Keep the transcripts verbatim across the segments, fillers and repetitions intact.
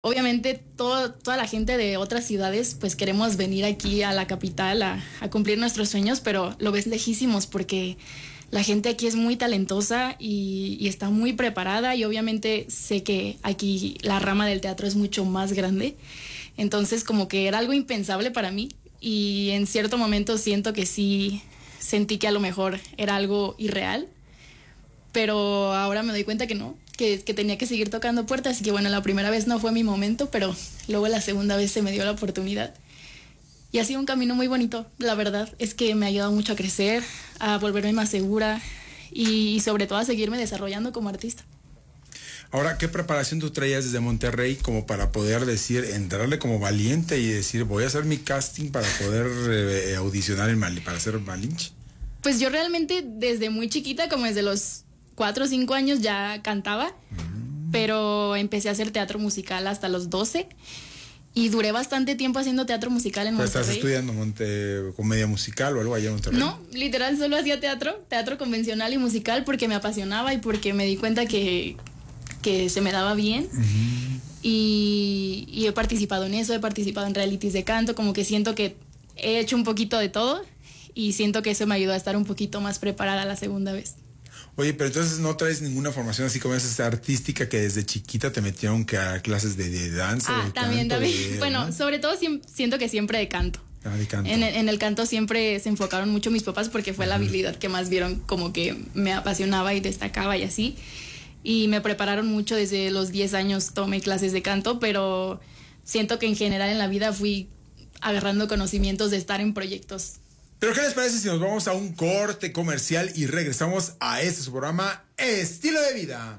Obviamente todo, toda la gente de otras ciudades pues queremos venir aquí a la capital a, a cumplir nuestros sueños, pero lo ves lejísimos porque la gente aquí es muy talentosa y, y está muy preparada, y obviamente sé que aquí la rama del teatro es mucho más grande, entonces como que era algo impensable para mí, y en cierto momento siento que sí sentí que a lo mejor era algo irreal, pero ahora me doy cuenta que no, que, que tenía que seguir tocando puertas, y que bueno, la primera vez no fue mi momento, pero luego la segunda vez se me dio la oportunidad. Y ha sido un camino muy bonito, la verdad, es que me ha ayudado mucho a crecer, a volverme más segura y, y sobre todo a seguirme desarrollando como artista. Ahora, ¿qué preparación tú traías desde Monterrey como para poder decir, entrarle como valiente y decir, voy a hacer mi casting para poder eh, audicionar en Mali, para ser Malinche? Pues yo realmente desde muy chiquita, como desde los cuatro o cinco años ya cantaba, mm. pero empecé a hacer teatro musical hasta los doce. Y duré bastante tiempo haciendo teatro musical en Monterrey. ¿Estás estudiando monte, comedia musical o algo allá en Monterrey? No, literal solo hacía teatro, teatro convencional y musical porque me apasionaba y porque me di cuenta que, que se me daba bien. Uh-huh. Y, y he participado en eso, he participado en realities de canto, como que siento que he hecho un poquito de todo y siento que eso me ayudó a estar un poquito más preparada la segunda vez. Oye, pero entonces no traes ninguna formación así como esa artística que desde chiquita te metieron que a clases de, de danza. Ah, de también, canto, también. De, bueno, ¿no? sobre todo siento que siempre de canto. Ah, de canto. En, en el canto siempre se enfocaron mucho mis papás porque fue uh-huh. la habilidad que más vieron como que me apasionaba y destacaba y así. Y me prepararon mucho desde los diez años, tomé clases de canto, pero siento que en general en la vida fui agarrando conocimientos de estar en proyectos. Pero ¿qué les parece si nos vamos a un corte comercial y regresamos a este su programa Estilo de Vida?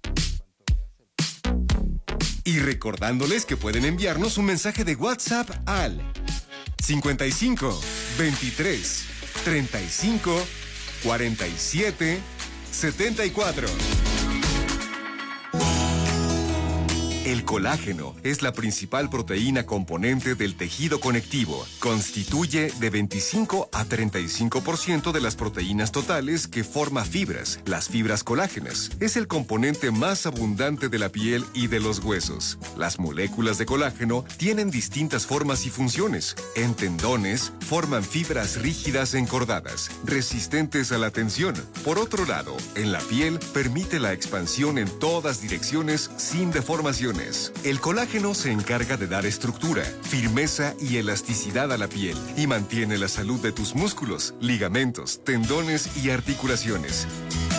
Y recordándoles que pueden enviarnos un mensaje de WhatsApp al cincuenta y cinco, veintitrés, treinta y cinco, cuarenta y siete, setenta y cuatro. El colágeno es la principal proteína componente del tejido conectivo. Constituye de veinticinco a treinta y cinco por ciento de las proteínas totales que forma fibras. Las fibras colágenas es el componente más abundante de la piel y de los huesos. Las moléculas de colágeno tienen distintas formas y funciones. En tendones, forman fibras rígidas encordadas, resistentes a la tensión. Por otro lado, en la piel, permite la expansión en todas direcciones sin deformación. El colágeno se encarga de dar estructura, firmeza y elasticidad a la piel y mantiene la salud de tus músculos, ligamentos, tendones y articulaciones.